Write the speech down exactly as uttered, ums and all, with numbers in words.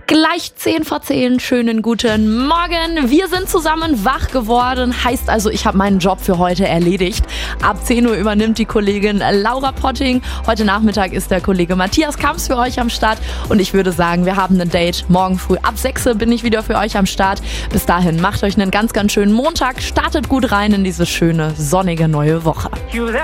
Gleich zehn vor zehn, schönen guten Morgen. Wir sind zusammen wach geworden, heißt also, ich habe meinen Job für heute erledigt. Ab zehn Uhr übernimmt die Kollegin Laura Potting. Heute Nachmittag ist der Kollege Matthias Kamps für euch am Start und ich würde sagen, wir haben ein Date. Morgen früh ab sechs bin ich wieder für euch am Start. Bis dahin, macht euch einen ganz, ganz schönen Montag, startet gut rein in diese schöne, sonnige neue Woche.